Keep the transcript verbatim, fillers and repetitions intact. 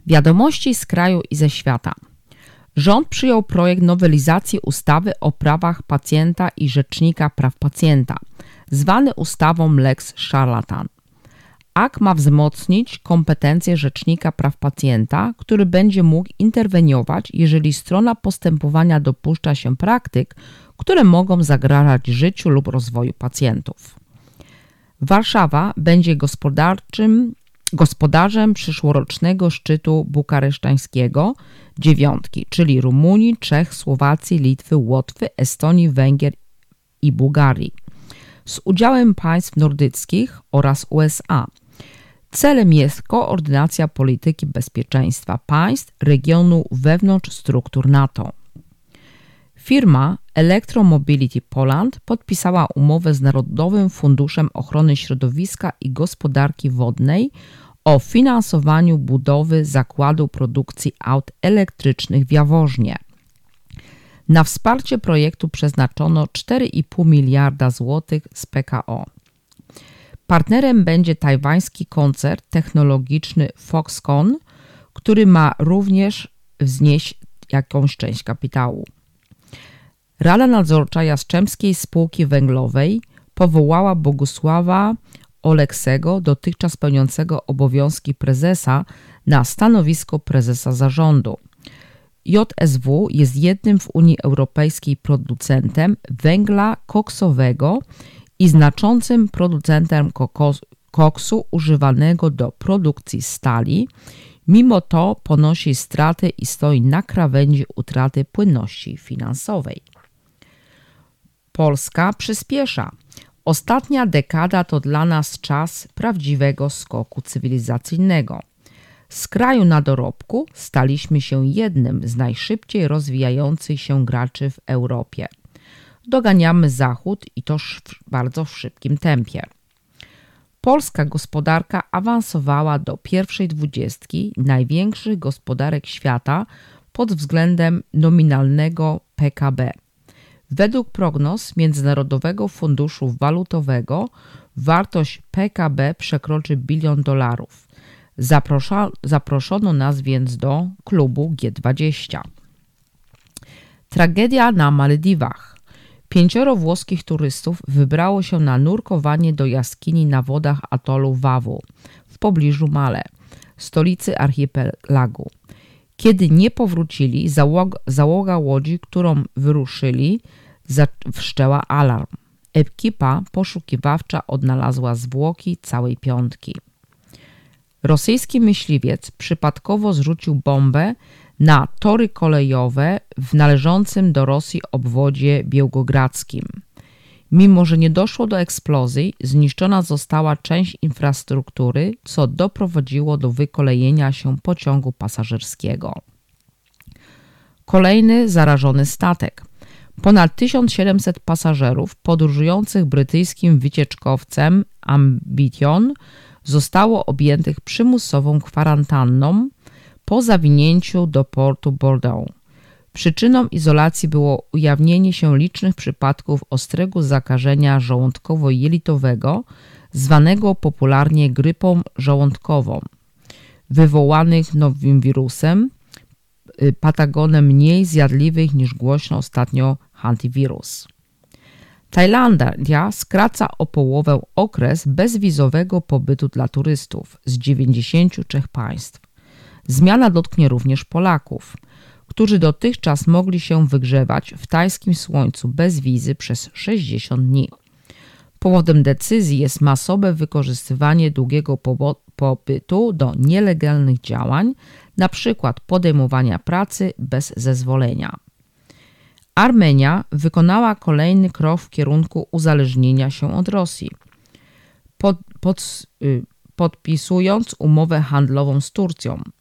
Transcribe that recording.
Wiadomości z kraju i ze świata. Rząd przyjął projekt nowelizacji ustawy o prawach pacjenta i Rzecznika Praw Pacjenta, zwany ustawą Lex Szarlatan. Akt ma wzmocnić kompetencje Rzecznika Praw Pacjenta, który będzie mógł interweniować, jeżeli strona postępowania dopuszcza się praktyk, które mogą zagrażać życiu lub rozwoju pacjentów. Warszawa będzie gospodarczym gospodarzem przyszłorocznego szczytu bukaresztańskiego dziewiątki, czyli Rumunii, Czech, Słowacji, Litwy, Łotwy, Estonii, Węgier i Bułgarii, z udziałem państw nordyckich oraz U S A. Celem jest koordynacja polityki bezpieczeństwa państw regionu wewnątrz struktur NATO. Firma Electromobility Poland podpisała umowę z Narodowym Funduszem Ochrony Środowiska i Gospodarki Wodnej o finansowaniu budowy zakładu produkcji aut elektrycznych w Jaworznie. Na wsparcie projektu przeznaczono cztery i pół miliarda złotych z P K O. Partnerem będzie tajwański koncern technologiczny Foxconn, który ma również wznieść jakąś część kapitału. Rada Nadzorcza Jastrzębskiej Spółki Węglowej powołała Bogusława Oleksego, dotychczas pełniącego obowiązki prezesa, na stanowisko prezesa zarządu. J S W jest jednym w Unii Europejskiej producentem węgla koksowego i znaczącym producentem kokos, koksu używanego do produkcji stali. Mimo to ponosi straty i stoi na krawędzi utraty płynności finansowej. Polska przyspiesza. Ostatnia dekada to dla nas czas prawdziwego skoku cywilizacyjnego. Z kraju na dorobku staliśmy się jednym z najszybciej rozwijających się graczy w Europie. Doganiamy Zachód i to bardzo w szybkim tempie. Polska gospodarka awansowała do pierwszej dwudziestki największych gospodarek świata pod względem nominalnego P K B. Według prognoz Międzynarodowego Funduszu Walutowego wartość P K B przekroczy bilion dolarów. Zaprosza, zaproszono nas więc do klubu G dwadzieścia. Tragedia na Malediwach. Pięcioro włoskich turystów wybrało się na nurkowanie do jaskini na wodach atolu Wawu w pobliżu Male, stolicy archipelagu. Kiedy nie powrócili, załoga, załoga łodzi, którą wyruszyli, wszczęła alarm. Ekipa poszukiwawcza odnalazła zwłoki całej piątki. Rosyjski myśliwiec przypadkowo zrzucił bombę na tory kolejowe w należącym do Rosji obwodzie białgoradzkim. Mimo że nie doszło do eksplozji, zniszczona została część infrastruktury, co doprowadziło do wykolejenia się pociągu pasażerskiego. Kolejny zarażony statek. Ponad tysiąc siedemset pasażerów podróżujących brytyjskim wycieczkowcem Ambition zostało objętych przymusową kwarantanną po zawinięciu do portu Bordeaux. Przyczyną izolacji było ujawnienie się licznych przypadków ostrego zakażenia żołądkowo-jelitowego, zwanego popularnie grypą żołądkową, wywołanych nowym wirusem, patogenem mniej zjadliwych niż głośno ostatnio hantavirus. Tajlandia skraca o połowę okres bezwizowego pobytu dla turystów z dziewięćdziesięciu trzech państw. Zmiana dotknie również Polaków, którzy dotychczas mogli się wygrzewać w tajskim słońcu bez wizy przez sześćdziesiąt dni. Powodem decyzji jest masowe wykorzystywanie długiego pobytu do nielegalnych działań, np. podejmowania pracy bez zezwolenia. Armenia wykonała kolejny krok w kierunku uzależnienia się od Rosji, pod, pod, podpisując umowę handlową z Turcją.